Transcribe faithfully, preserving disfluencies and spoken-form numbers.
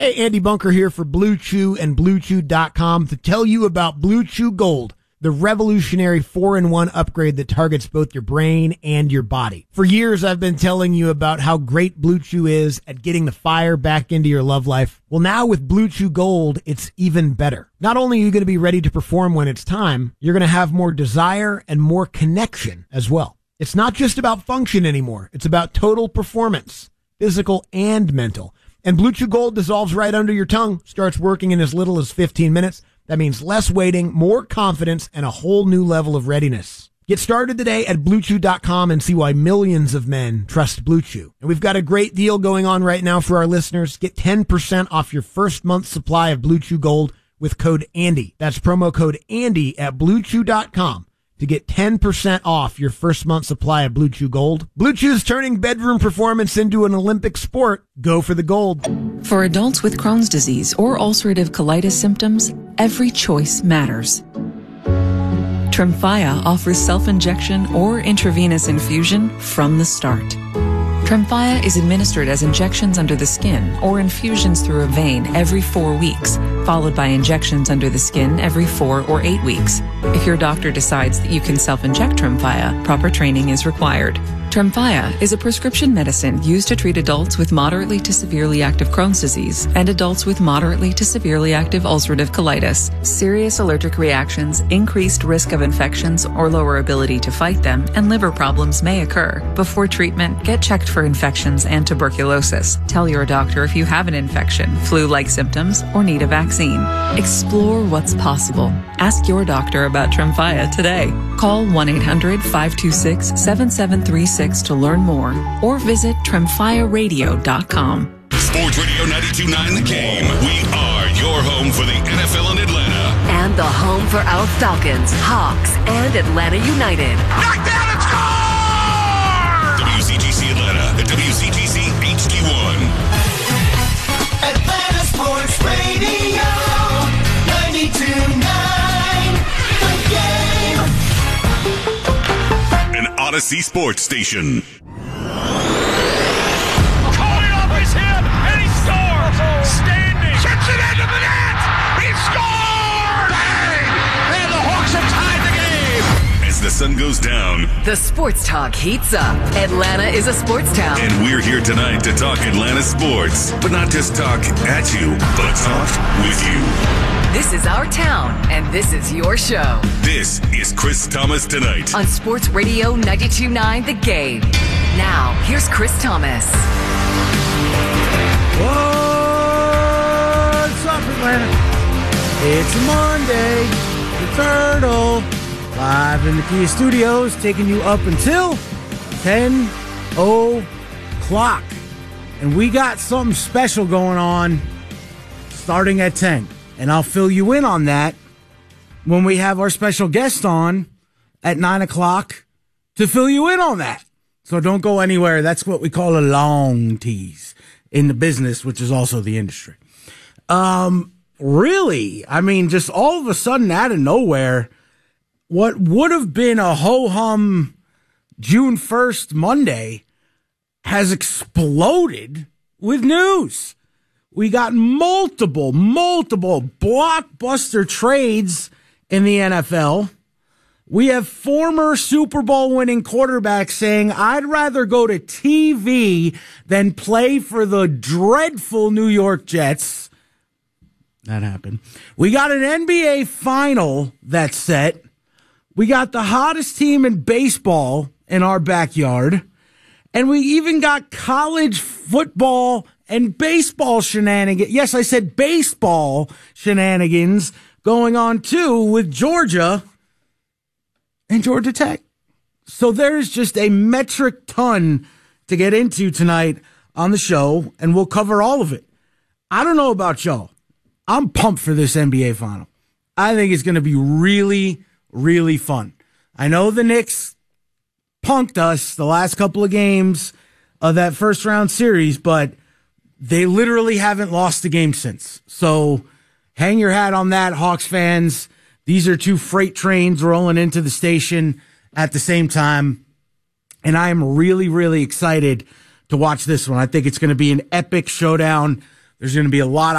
Hey, Andy Bunker here for Blue Chew and Blue Chew dot com to tell you about Blue Chew Gold, the revolutionary four in one upgrade that targets both your brain and your body. For years, I've been telling you about how great Blue Chew is at getting the fire back into your love life. Well, now with Blue Chew Gold, it's even better. Not only are you going to be ready to perform when it's time, you're going to have more desire and more connection as well. It's not just about function anymore. It's about total performance, physical and mental. And Blue Chew Gold dissolves right under your tongue, starts working in as little as fifteen minutes. That means less waiting, more confidence, and a whole new level of readiness. Get started today at Blue Chew dot com and see why millions of men trust Blue Chew. And we've got a great deal going on right now for our listeners. Get ten percent off your first month's supply of Blue Chew Gold with code Andy. That's promo code Andy at Blue Chew dot com. To get ten percent off your first month supply of Blue Chew Gold. Blue Chew's turning bedroom performance into an Olympic sport. Go for the gold. For adults with Crohn's disease or ulcerative colitis symptoms, every choice matters. Tremfya offers self-injection or intravenous infusion from the start. Tremfya is administered as injections under the skin or infusions through a vein every four weeks, followed by injections under the skin every four or eight weeks. If your doctor decides that you can self-inject Tremfya, proper training is required. Tremfya is a prescription medicine used to treat adults with moderately to severely active Crohn's disease and adults with moderately to severely active ulcerative colitis. Serious allergic reactions, increased risk of infections or lower ability to fight them, and liver problems may occur. Before treatment, get checked for infections and tuberculosis. Tell your doctor if you have an infection, flu-like symptoms, or need a vaccine. Explore what's possible. Ask your doctor about Tremfya today. Call one eight hundred five two six seven seven three six to learn more, or visit Tremfya Radio dot com. Sports Radio ninety-two point nine The Game. We are your home for the N F L in Atlanta. And the home for our Falcons, Hawks, and Atlanta United. Knockdown and score! W C G C Atlanta at W C G C H D one. Atlanta Sports Radio ninety-two point nine The Game. An Odyssey Sports Station. Coming off his hip, and he scores! Standing! Chips it into the net! He scored! Bang! And the Hawks have tied the game! As the sun goes down, The sports talk heats up. Atlanta is a sports town. and we're here tonight to talk Atlanta sports. But not just talk at you, but talk with you. This is our town, and this is your show. This is Chris Thomas Tonight. On Sports Radio ninety-two point nine The Game. Now, here's Chris Thomas. What's up, Atlanta? It's Monday, the Turtle, live in the Kia Studios, taking you up until ten o'clock. And we got something special going on starting at ten. And I'll fill you in on that when we have our special guest on at nine o'clock to fill you in on that. So don't go anywhere. That's what we call a long tease in the business, which is also the industry. Um, really, I mean, just all of a sudden out of nowhere, what would have been a ho-hum June first Monday has exploded with news. We got multiple, multiple blockbuster trades in the N F L. We have former Super Bowl winning quarterbacks saying, I'd rather go to T V than play for the dreadful New York Jets. That happened. We got an N B A final that's set. We got the hottest team in baseball in our backyard. And we even got college football and baseball shenanigans. Yes, I said baseball shenanigans going on too with Georgia and Georgia Tech. So there's just a metric ton to get into tonight on the show, and we'll cover all of it. I don't know about y'all. I'm pumped for this N B A final. I think it's going to be really, really fun. I know the Knicks punked us the last couple of games of that first round series, but they literally haven't lost a game since. So hang your hat on that, Hawks fans. These are two freight trains rolling into the station at the same time. And I am really, really excited to watch this one. I think it's going to be an epic showdown. There's going to be a lot